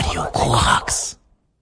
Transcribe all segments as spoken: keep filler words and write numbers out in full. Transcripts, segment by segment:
Radio Korax.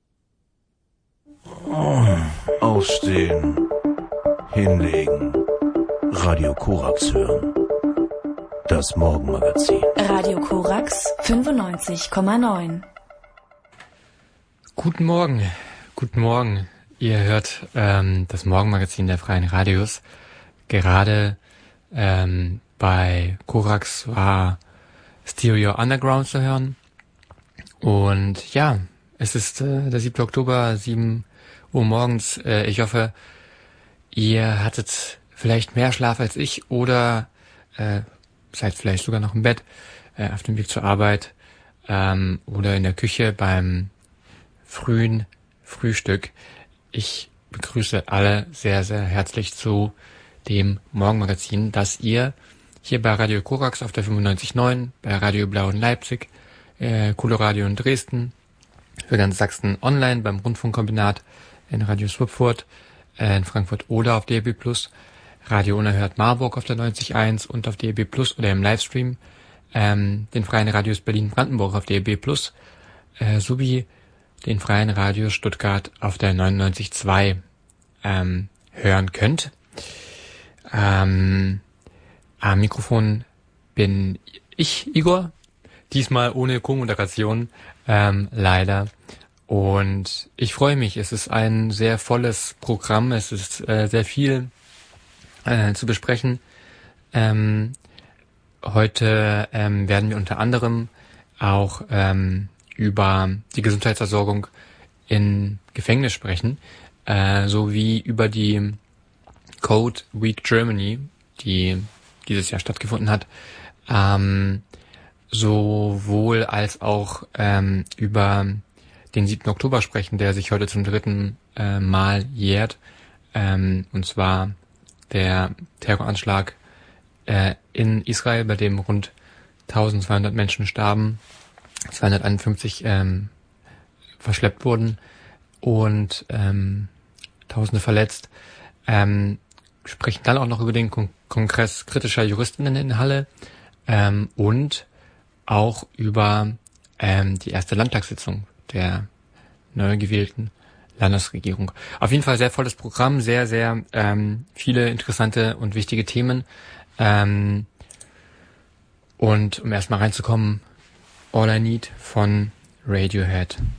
Aufstehen, hinlegen, Radio Korax hören. Das Morgenmagazin. Radio Korax fünfundneunzig Komma neun. Guten Morgen, guten Morgen. Ihr hört ähm, das Morgenmagazin der Freien Radios. Gerade ähm, bei Korax war Stereo Underground zu hören. Und ja, es ist äh, der siebte Oktober, sieben Uhr morgens. Äh, ich hoffe, ihr hattet vielleicht mehr Schlaf als ich oder äh, seid vielleicht sogar noch im Bett, äh, auf dem Weg zur Arbeit ähm, oder in der Küche beim frühen Frühstück. Ich begrüße alle sehr, sehr herzlich zu dem Morgenmagazin, das ihr hier bei Radio Korax auf der fünfundneunzig Komma neun, bei Radio Blau in Leipzig, äh, Coloradio in Dresden, für ganz Sachsen online beim Rundfunkkombinat, in Radio Swipfurt, äh, in Frankfurt oder auf D A B plus, Radio Unerhört Marburg auf der neunzig Komma eins und auf D A B plus oder im Livestream, ähm, den Freien Radios Berlin-Brandenburg auf D A B plus, äh, sowie den Freien Radios Stuttgart auf der neunundneunzig Komma zwei ähm, hören könnt. Ähm, am Mikrofon bin ich, Igor, diesmal ohne Co-Moderation, ähm, leider. Und ich freue mich, es ist ein sehr volles Programm, es ist äh, sehr viel äh, zu besprechen. Ähm, heute ähm, werden wir unter anderem auch ähm, über die Gesundheitsversorgung in Gefängnis sprechen, äh, sowie über die Code Week Germany, die dieses Jahr stattgefunden hat, ähm, sowohl als auch ähm, über den siebten Oktober sprechen, der sich heute zum dritten äh, Mal jährt, ähm, und zwar der Terroranschlag äh, in Israel, bei dem rund eintausendzweihundert Menschen starben, zweihunderteinundfünfzig ähm, verschleppt wurden und ähm, Tausende verletzt. Ähm, sprechen dann auch noch über den Kon- Kongress kritischer Juristinnen in Halle ähm, und auch über ähm, die erste Landtagssitzung der neu gewählten Landesregierung. Auf jeden Fall sehr volles Programm, sehr, sehr ähm, viele interessante und wichtige Themen. Ähm, und um erstmal reinzukommen, All I Need von Radiohead.